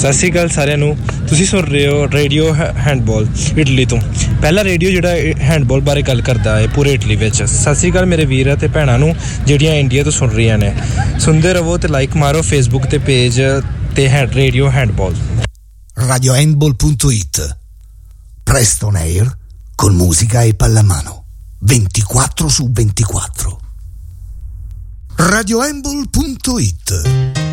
ਸਤਿ ਸ਼੍ਰੀ ਅਕਾਲ ਸਾਰਿਆਂ ਨੂੰ। ਤੁਸੀਂ ਸੁਣ ਰਹੇ ਹੋ ਰੇਡੀਓ ਹੈਂਡਬਾਲ ਇਟਲੀ ਤੋਂ, ਪਹਿਲਾ ਰੇਡੀਓ ਜਿਹੜਾ ਹੈਂਡਬਾਲ ਬਾਰੇ ਗੱਲ ਕਰਦਾ ਹੈ ਪੂਰੇ ਇਟਲੀ ਵਿੱਚ। ਸਤਿ ਸ਼੍ਰੀ ਅਕਾਲ ਮੇਰੇ ਵੀਰ ਅਤੇ ਭੈਣਾਂ ਨੂੰ ਜਿਹੜੀਆਂ ਇੰਡੀਆ ਤੋਂ ਸੁਣ ਰਹੀਆਂ ਨੇ। ਸੁਣਦੇ ਰਹੋ ਤੇ ਲਾਈਕ ਮਾਰੋ ਫੇਸਬੁੱਕ ਤੇ ਪੇਜ ਤੇ radio handball. radiohandball.it presto on air con musica e pallamano 24 su 24. radiohandball.it